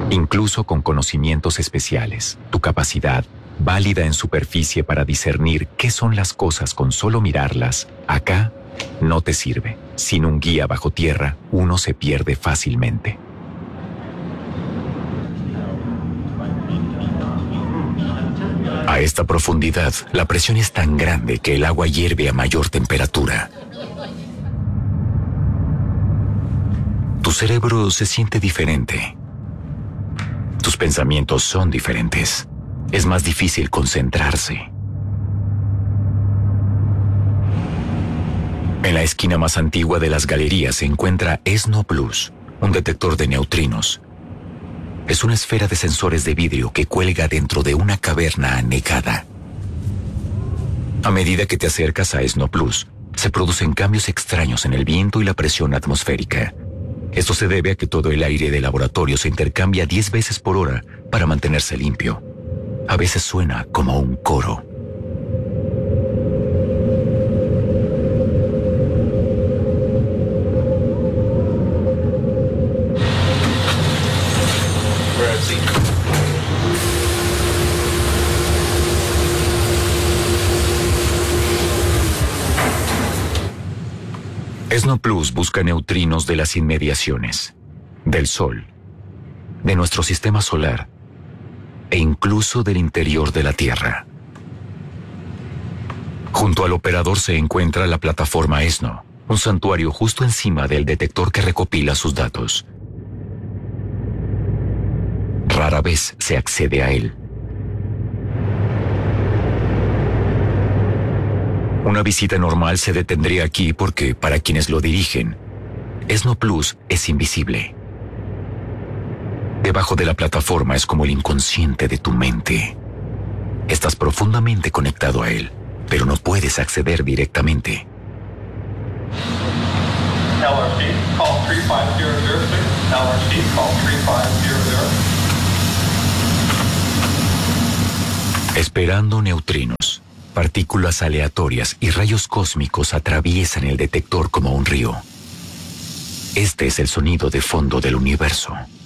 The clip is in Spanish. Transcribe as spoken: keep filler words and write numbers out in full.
Incluso con conocimientos especiales, tu capacidad, válida en superficie para discernir qué son las cosas con solo mirarlas, acá no te sirve. Sin un guía bajo tierra, uno se pierde fácilmente. A esta profundidad, la presión es tan grande que el agua hierve a mayor temperatura. Tu cerebro se siente diferente. Tus pensamientos son diferentes. Es más difícil concentrarse. En la esquina más antigua de las galerías se encuentra ESNO Plus, un detector de neutrinos. Es una esfera de sensores de vidrio que cuelga dentro de una caverna anegada. A medida que te acercas a ESNO Plus, se producen cambios extraños en el viento y la presión atmosférica. Esto se debe a que todo el aire del laboratorio se intercambia diez veces por hora para mantenerse limpio. A veces suena como un coro. ESNO Plus busca neutrinos de las inmediaciones, del Sol, de nuestro sistema solar e incluso del interior de la Tierra. Junto al operador se encuentra la plataforma ESNO, un santuario justo encima del detector que recopila sus datos. Rara vez se accede a él. Una visita normal se detendría aquí porque, para quienes lo dirigen, ESNO Plus es invisible. Debajo de la plataforma es como el inconsciente de tu mente. Estás profundamente conectado a él, pero no puedes acceder directamente. L R C, call tres cinco cero cero six. L R C, call tres cinco cero cero. Esperando neutrinos. Partículas aleatorias y rayos cósmicos atraviesan el detector como un río. Este es el sonido de fondo del universo.